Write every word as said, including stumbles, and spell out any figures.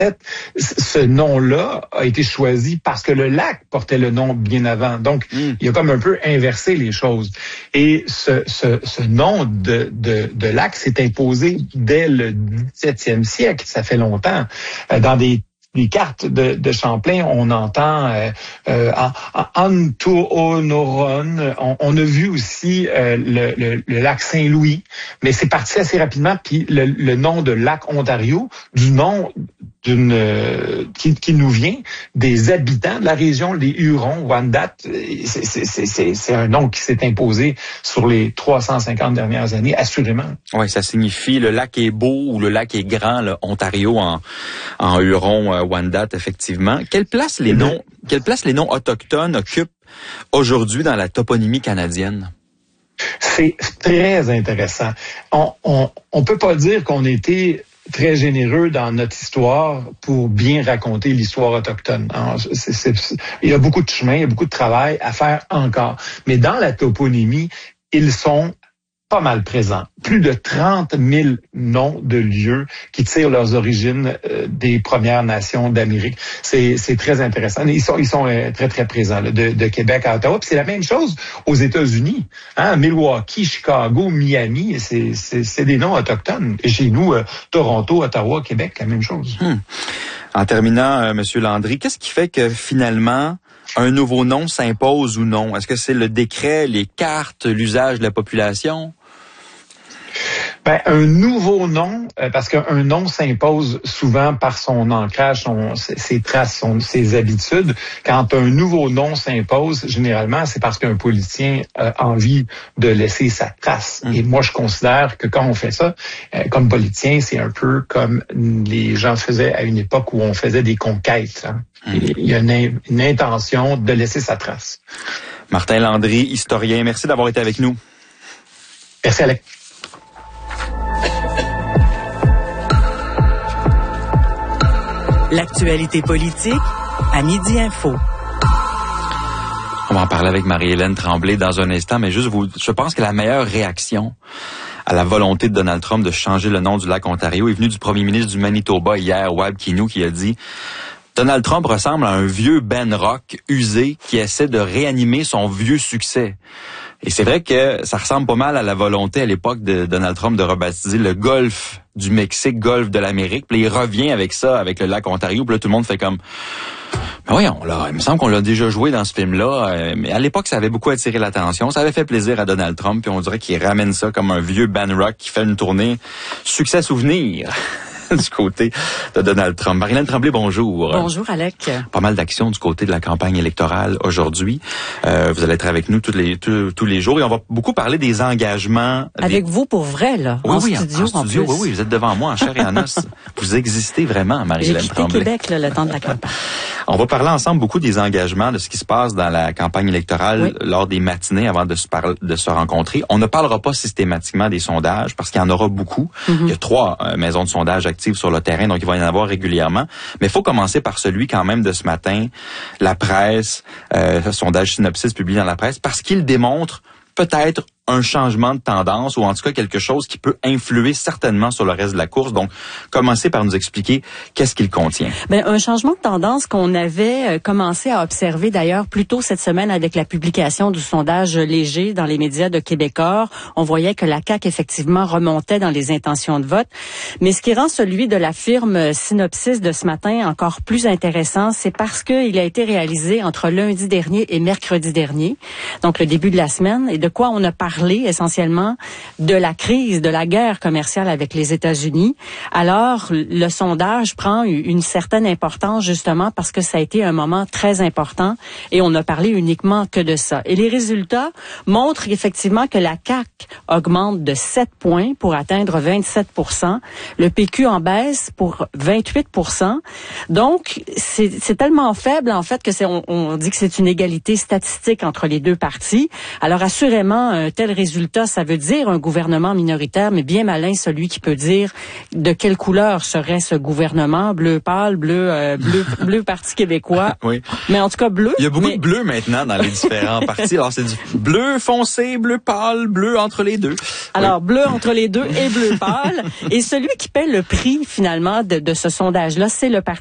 ce nom-là a été choisi parce que le lac portait le nom bien avant. Donc, mm. il a comme un peu inversé les choses. Et ce, ce, ce nom de, de, de lac s'est imposé dès le dix-septième siècle. Ça fait longtemps. Dans des Les cartes de, de Champlain, on entend euh, euh, Antuonoron. On, on a vu aussi euh, le, le, le lac Saint-Louis, mais c'est parti assez rapidement. Puis le, le nom de lac Ontario, du nom d'une euh, qui, qui nous vient des habitants de la région, les Hurons, Wendat. C'est, c'est, c'est, c'est un nom qui s'est imposé sur les trois cent cinquante dernières années, assurément. Oui, ça signifie le lac est beau ou le lac est grand, là, Ontario en, en Huron. Euh, Wendat, effectivement. Quelle place les noms, quelle place les noms autochtones occupent aujourd'hui dans la toponymie canadienne? C'est très intéressant. On, on, on peut pas dire qu'on était très généreux dans notre histoire pour bien raconter l'histoire autochtone. Alors, c'est, c'est, c'est, il y a beaucoup de chemin, il y a beaucoup de travail à faire encore. Mais dans la toponymie, ils sont pas mal présents. Plus de trente mille noms de lieux qui tirent leurs origines euh, des Premières Nations d'Amérique. C'est, c'est très intéressant. Ils sont, ils sont euh, très, très présents là, de, de Québec à Ottawa. Puis c'est la même chose aux États-Unis. Hein? Milwaukee, Chicago, Miami, c'est, c'est, c'est des noms autochtones. Et chez nous, euh, Toronto, Ottawa, Québec, la même chose. Hmm. En terminant, euh, Monsieur Landry, qu'est-ce qui fait que finalement un nouveau nom s'impose ou non? Est-ce que c'est le décret, les cartes, l'usage de la population? Ben, un nouveau nom, euh, parce qu'un nom s'impose souvent par son ancrage, son, ses traces, son, ses habitudes. Quand un nouveau nom s'impose, généralement, c'est parce qu'un politicien a envie de laisser sa trace. Mmh. Et moi, je considère que quand on fait ça, euh, comme politicien, c'est un peu comme les gens faisaient à une époque où on faisait des conquêtes. Hein. Mmh. Il y a une, une intention de laisser sa trace. Martin Landry, historien, merci d'avoir été avec nous. Merci, Alex. L'actualité politique à Midi Info. On va en parler avec Marie-Hélène Tremblay dans un instant, mais juste vous, je pense que la meilleure réaction à la volonté de Donald Trump de changer le nom du lac Ontario est venue du premier ministre du Manitoba hier, Wab Kinew, qui a dit « Donald Trump ressemble à un vieux Ben Rock usé qui essaie de réanimer son vieux succès. » Et c'est vrai que ça ressemble pas mal à la volonté à l'époque de Donald Trump de rebaptiser le golfe du Mexique, golfe de l'Amérique. Puis il revient avec ça, avec le lac Ontario. Puis là, tout le monde fait comme... Ben voyons, là, il me semble qu'on l'a déjà joué dans ce film-là. Euh, mais à l'époque, ça avait beaucoup attiré l'attention. Ça avait fait plaisir à Donald Trump. Puis on dirait qu'il ramène ça comme un vieux Ben Rock qui fait une tournée succès souvenir. Du côté de Donald Trump. Marie-Hélène Tremblay, bonjour. Bonjour, Alec. Pas mal d'actions du côté de la campagne électorale aujourd'hui. Euh, vous allez être avec nous tous les tous, tous les jours et on va beaucoup parler des engagements. Avec des... vous pour vrai, là, oui, en oui, studio, en, en studio. en plus. Oui, oui, vous êtes devant moi en chair et en os. Vous existez vraiment, Marie-Hélène Tremblay. J'ai quitté Québec là, le temps de la campagne. On va parler ensemble beaucoup des engagements, de ce qui se passe dans la campagne électorale oui. lors des matinées avant de se, par... de se rencontrer. On ne parlera pas systématiquement des sondages parce qu'il y en aura beaucoup. Mm-hmm. Il y a trois euh, maisons de sondage actives sur le terrain, donc il va y en avoir régulièrement. Mais il faut commencer par celui quand même de ce matin, la presse, euh, sondage Synopsis publié dans la presse, parce qu'il démontre peut-être un changement de tendance ou en tout cas quelque chose qui peut influer certainement sur le reste de la course. Donc, commencez par nous expliquer qu'est-ce qu'il contient. Ben, un changement de tendance qu'on avait commencé à observer d'ailleurs plus tôt cette semaine avec la publication du sondage léger dans les médias de Québecor. On voyait que la C A Q effectivement remontait dans les intentions de vote. Mais ce qui rend celui de la firme Synopsis de ce matin encore plus intéressant, c'est parce qu'il a été réalisé entre lundi dernier et mercredi dernier, donc le début de la semaine, et de quoi on a parlé essentiellement de la crise, de la guerre commerciale avec les États-Unis. Alors, le sondage prend une certaine importance justement parce que ça a été un moment très important et on n'a parlé uniquement que de ça. Et les résultats montrent effectivement que la C A Q augmente de sept points pour atteindre vingt-sept pour cent. Le P Q en baisse pour vingt-huit pour cent. Donc, c'est, c'est tellement faible en fait que c'est, on, on dit que c'est une égalité statistique entre les deux partis. Alors, assurément, un tel tel résultat, ça veut dire un gouvernement minoritaire, mais bien malin celui qui peut dire de quelle couleur serait ce gouvernement, bleu pâle, bleu euh, bleu bleu Parti québécois. Oui. Mais en tout cas bleu. Il y a beaucoup mais... de bleu maintenant dans les différents partis. Alors c'est du bleu foncé, bleu pâle, bleu entre les deux. Alors oui. bleu entre les deux et bleu pâle. Et celui qui paie le prix finalement de, de ce sondage-là, c'est le Parti